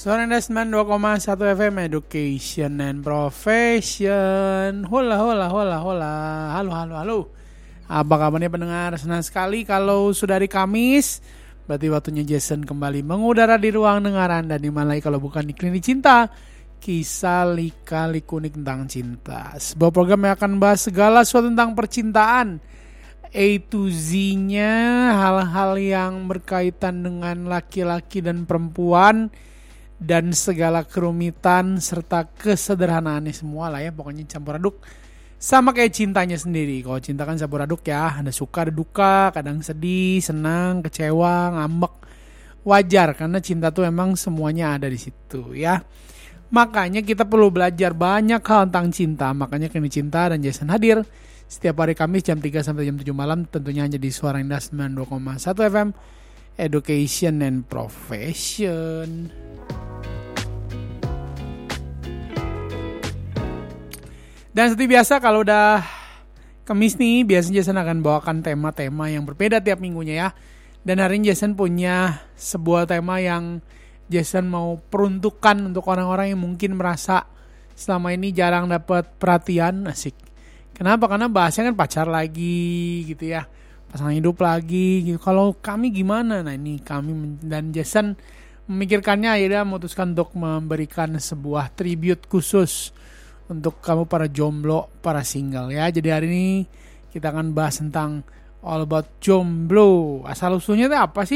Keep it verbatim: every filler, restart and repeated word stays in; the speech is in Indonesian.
Suara sembilan puluh dua koma satu F M Education and Profession. Hola hola hola hola. Halo halo halo. Apa kabarnya pendengar? Senang sekali kalau sudah hari Kamis. Berarti waktunya Jason kembali mengudara di ruang dengaran. Dan dimana lagi kalau bukan di Klinik Cinta, Kisah Lika-Liku tentang cinta. Sebuah program yang akan bahas segala sesuatu tentang percintaan, A to Z-nya, hal-hal yang berkaitan dengan laki-laki dan perempuan, dan segala kerumitan serta kesederhanaannya semua lah ya. Pokoknya campur aduk. Sama kayak cintanya sendiri. Kalau cinta kan campur aduk ya. Ada suka, ada duka, kadang sedih, senang, kecewa, ngambek. Wajar karena cinta tuh emang semuanya ada di situ ya. Makanya kita perlu belajar banyak hal tentang cinta. Makanya Klinik Cinta dan Jason hadir setiap hari Kamis jam tiga sampai jam tujuh malam. Tentunya hanya di Suara Indah sembilan puluh dua koma satu F M Education and Profession. Dan seperti biasa kalau udah Kamis nih, biasanya Jason akan bawakan tema-tema yang berbeda tiap minggunya ya. Dan hari ini Jason punya sebuah tema yang Jason mau peruntukan untuk orang-orang yang mungkin merasa selama ini jarang dapat perhatian. Asik. Kenapa? Karena bahasanya kan pacar lagi gitu ya. Pasangan hidup lagi gitu. Kalau kami gimana? Nah ini kami dan Jason memikirkannya, akhirnya memutuskan untuk memberikan sebuah tribute khusus untuk kamu para jomblo, para single ya. Jadi hari ini kita akan bahas tentang all about jomblo. Asal usulnya itu apa sih